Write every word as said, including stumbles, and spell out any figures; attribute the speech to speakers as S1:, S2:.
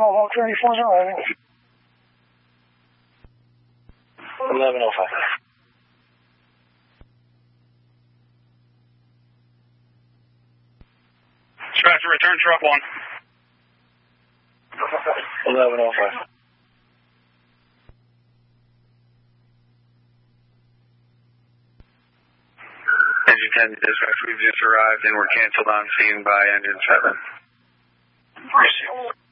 S1: oh thirty-four arriving.
S2: eleven oh five.
S3: Dispatcher, return truck one.
S2: eleven oh five.
S3: Engine ten dispatch, we've just arrived and we're canceled on scene by engine seven.
S2: Receive.